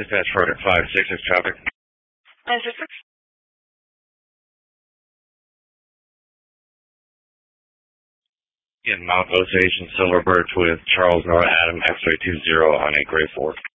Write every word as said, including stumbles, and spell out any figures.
Dispatch for five six six traffic. Nine six six. In Mount Osage and Silver Birch with Charles Nora Adam X-ray two zero on a gray four.